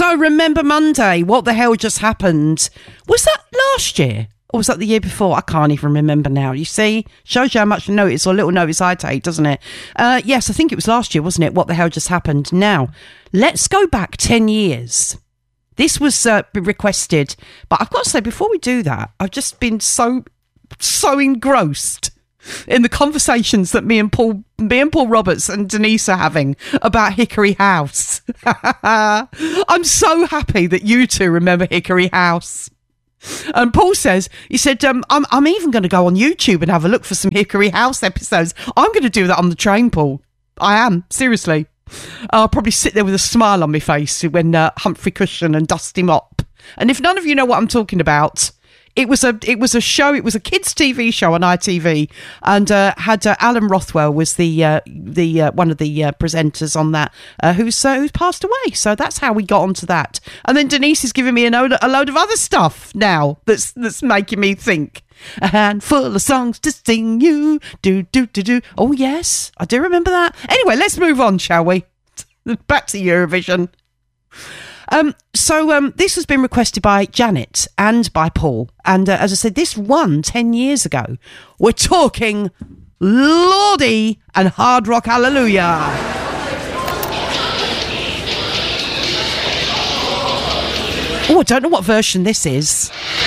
So Remember Monday, what the hell just happened? Was that last year? Or was that the year before? I can't even remember now. You see, shows you how much notice or little notice I take, doesn't it? Yes, I think it was last year, wasn't it? What the hell just happened? Now, let's go back 10 years. This was requested, but I've got to say, before we do that, I've just been so engrossed in the conversations that me and Paul Roberts and Denise are having about Hickory House. I'm so happy that you two remember Hickory House. And Paul says, he said, I'm even going to go on YouTube and have a look for some Hickory House episodes. I'm going to do that on the train, Paul. I am, seriously. I'll probably sit there with a smile on my face when Humphrey Cushion and Dusty Mop. And if none of you know what I'm talking about, it was a show. It was a kids' TV show on ITV, and had Alan Rothwell was the one of the presenters on that, who's passed away. So that's how we got onto that. And then Denise is giving me a load of other stuff now that's making me think. A handful of songs to sing you, do. Oh yes, I do remember that. Anyway, let's move on, shall we? Back to Eurovision. So this has been requested by Janet and by Paul. And as I said, this won 10 years ago. We're talking Lordi and Hard Rock Hallelujah. Oh, I don't know what version this is.